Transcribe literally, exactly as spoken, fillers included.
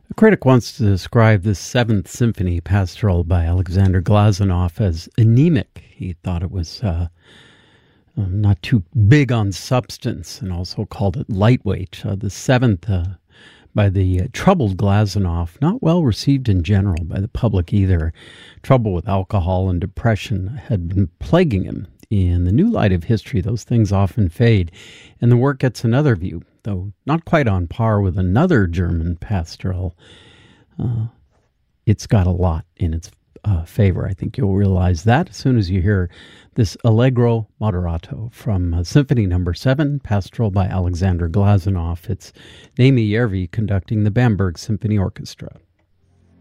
A critic wants to describe the Seventh Symphony Pastoral by Alexander Glazunov as anemic. He thought it was uh, uh, not too big on substance, and also called it lightweight. Uh, the Seventh, uh, by the uh, troubled Glazunov, not well received in general by the public either. Trouble with alcohol and depression had been plaguing him. In the new light of history, those things often fade, and the work gets another view, though not quite on par with another German pastoral. Uh, it's got a lot in its uh, favor. I think you'll realize that as soon as you hear this Allegro Moderato from uh, Symphony Number Seven, Pastoral by Alexander Glazunov. It's Naimi Järvi conducting the Bamberg Symphony Orchestra.